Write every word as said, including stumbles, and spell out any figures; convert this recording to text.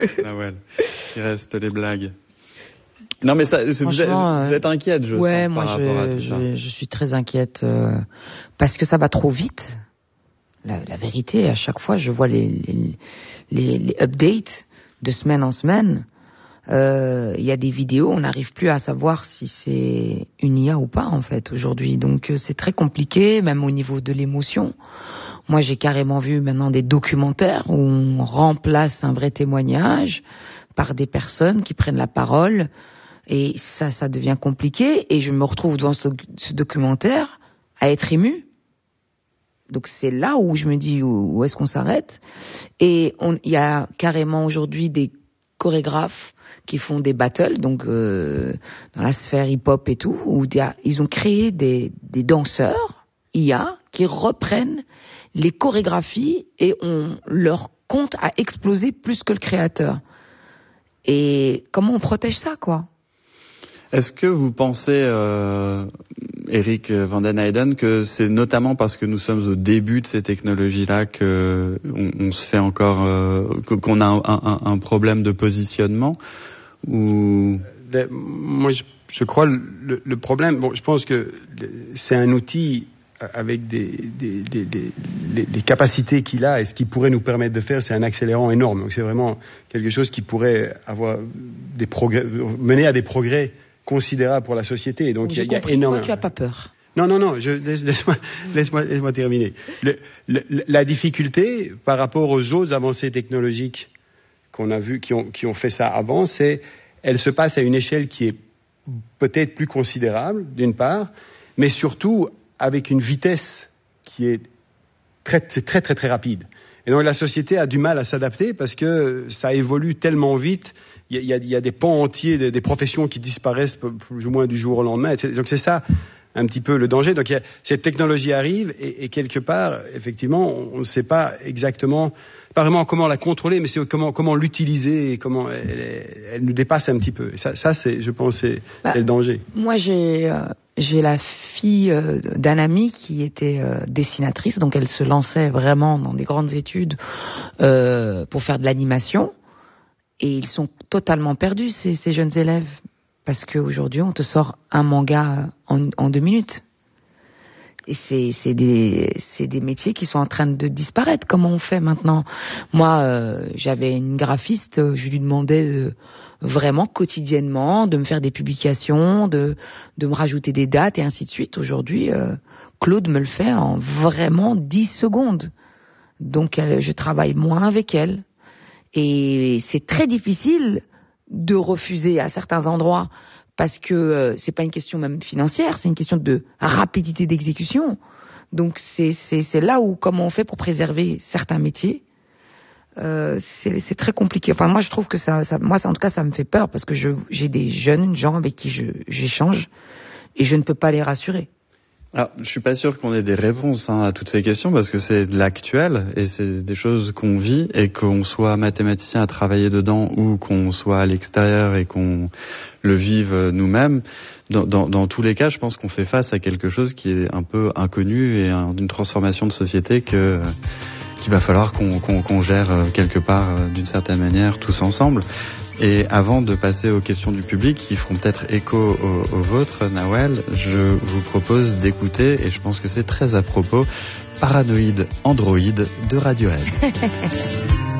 Nawel, il reste les blagues. Non mais ça, vous êtes, vous êtes inquiète, je ouais, sens, moi par je, rapport à tout je, ça. je suis très inquiète euh, parce que ça va trop vite. La, la vérité, à chaque fois, je vois les les, les, les updates de semaine en semaine. Il euh, y a des vidéos, on n'arrive plus à savoir si c'est une I A ou pas en fait aujourd'hui. Donc euh, c'est très compliqué, même au niveau de l'émotion. Moi, j'ai carrément vu maintenant des documentaires où on remplace un vrai témoignage par des personnes qui prennent la parole. Et ça, ça devient compliqué. Et je me retrouve devant ce, ce documentaire à être émue. Donc c'est là où je me dis où, où est-ce qu'on s'arrête. Et il y a carrément aujourd'hui des chorégraphes qui font des battles, donc euh, dans la sphère hip-hop et tout, où y a, ils ont créé des, des danseurs I A qui reprennent les chorégraphies et on, leur compte a explosé plus que le créateur. Et comment on protège ça, quoi? Est-ce que vous pensez, euh, Eric Van den Heijden, que c'est notamment parce que nous sommes au début de ces technologies-là que on, on se fait encore, euh, qu'on a un, un, un problème de positionnement, ou de, moi, je, je crois le, le problème. Bon, je pense que c'est un outil avec des, des, des, des, des, des capacités qu'il a et ce qu'il pourrait nous permettre de faire, c'est un accélérant énorme. Donc c'est vraiment quelque chose qui pourrait avoir des progrès, mener à des progrès considérables pour la société. Et donc il y a, y a énormément. Toi, tu as pas peur? Non, non, non. Je, laisse, laisse-moi, laisse-moi, laisse-moi terminer. Le, le, la difficulté par rapport aux autres avancées technologiques qu'on a vues, qui ont, qui ont fait ça avant, c'est elle se passe à une échelle qui est peut-être plus considérable, d'une part, mais surtout avec une vitesse qui est très, très, très, très rapide. Et donc la société a du mal à s'adapter parce que ça évolue tellement vite. Il y a, il y a des pans entiers, des, des professions qui disparaissent plus ou moins du jour au lendemain. Donc c'est ça un petit peu le danger. Donc il y a, cette technologie arrive et, et quelque part, effectivement, on ne sait pas exactement, pas vraiment comment la contrôler, mais c'est comment, comment l'utiliser et comment elle, elle nous dépasse un petit peu. Et ça, ça c'est, je pense, c'est, bah, c'est le danger. Moi, j'ai... Euh... J'ai la fille euh, d'un ami qui était euh, dessinatrice, donc elle se lançait vraiment dans des grandes études euh, pour faire de l'animation. Et ils sont totalement perdus, ces, ces jeunes élèves. Parce qu'aujourd'hui, on te sort un manga en, en deux minutes. Et c'est, c'est, des, c'est des métiers qui sont en train de disparaître. Comment on fait maintenant? Moi, euh, j'avais une graphiste, je lui demandais de, vraiment quotidiennement de me faire des publications, de, de me rajouter des dates et ainsi de suite. Aujourd'hui, euh, Claude me le fait en vraiment dix secondes. Donc, elle, je travaille moins avec elle. Et c'est très difficile de refuser à certains endroits parce que euh, c'est pas une question même financière, c'est une question de rapidité d'exécution. Donc c'est c'est c'est là où comment on fait pour préserver certains métiers. Euh, c'est c'est très compliqué. Enfin moi je trouve que ça ça moi ça, en tout cas ça me fait peur parce que je j'ai des jeunes gens avec qui je j'échange et je ne peux pas les rassurer. Alors, je suis pas sûr qu'on ait des réponses hein, à toutes ces questions parce que c'est de l'actuel et c'est des choses qu'on vit et qu'on soit mathématicien à travailler dedans ou qu'on soit à l'extérieur et qu'on le vive nous-mêmes. Dans, dans, dans tous les cas, je pense qu'on fait face à quelque chose qui est un peu inconnu et un, une transformation de société que qu'il va falloir qu'on, qu'on, qu'on gère quelque part d'une certaine manière tous ensemble. Et avant de passer aux questions du public qui feront peut-être écho aux, aux vôtres, Nawel, je vous propose d'écouter, et je pense que c'est très à propos, Paranoïde Android de Radiohead.